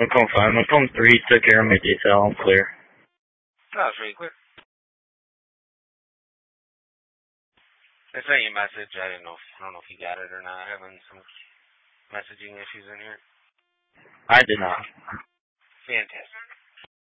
Macomb 5. Macomb 3 took care of my detail. I'm clear. That was pretty quick. I sent you a message. I don't know if you got it or not. Having some messaging issues in here. I did not. Fantastic.